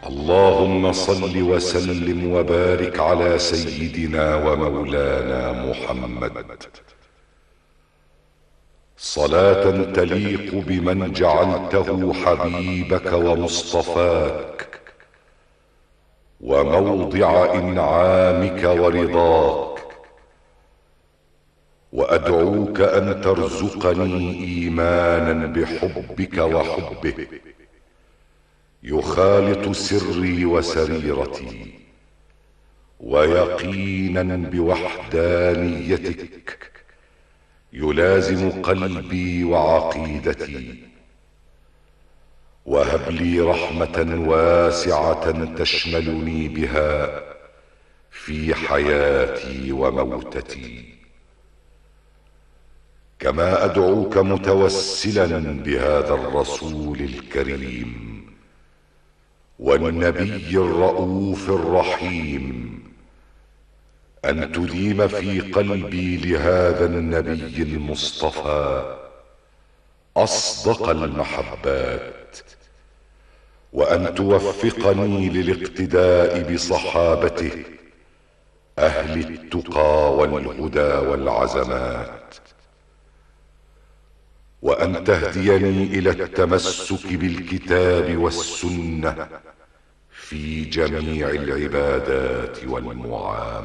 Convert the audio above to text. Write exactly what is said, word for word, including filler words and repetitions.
اللهم صل وسلم وبارك على سيدنا ومولانا محمد صلاة تليق بمن جعلته حبيبك ومصطفاك وموضع إنعامك ورضاك. وأدعوك أن ترزقني إيمانا بحبك وحبه يخالط سري وسريرتي، ويقينا بوحدانيتك يلازم قلبي وعقيدتي. وهب لي رحمة واسعة تشملني بها في حياتي وموتتي. كما أدعوك متوسلا بهذا الرسول الكريم والنبي الرؤوف الرحيم أن تديم في قلبي لهذا النبي المصطفى أصدق المحبات، وأن توفقني للاقتداء بصحابته أهل التقى والهدى والعزمات، وأن تهديني إلى التمسك بالكتاب والسنة في جميع العبادات والمعاملات.